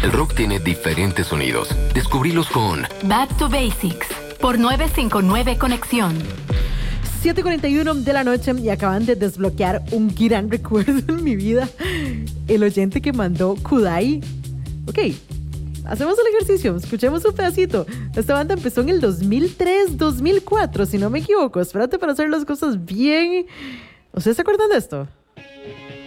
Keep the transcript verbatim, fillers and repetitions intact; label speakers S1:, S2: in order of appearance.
S1: El rock tiene diferentes sonidos. Descubrílos con
S2: Back to Basics por nueve cinco nueve Conexión.
S3: siete cuarenta y uno de la noche y acaban de desbloquear un gran recuerdo en mi vida. El oyente que mandó Kudai. Ok, hacemos el ejercicio, escuchemos un pedacito. Esta banda empezó en el dos mil tres, dos mil cuatro, si no me equivoco. Espérate para hacer las cosas bien. ¿Ustedes se acuerdan de esto?